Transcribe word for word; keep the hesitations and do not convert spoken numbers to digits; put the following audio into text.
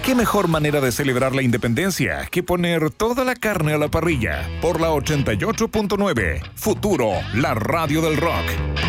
qué mejor manera de celebrar la independencia que poner toda la carne a la parrilla. Por la ochenta y ocho punto nueve, Futuro, la radio del rock.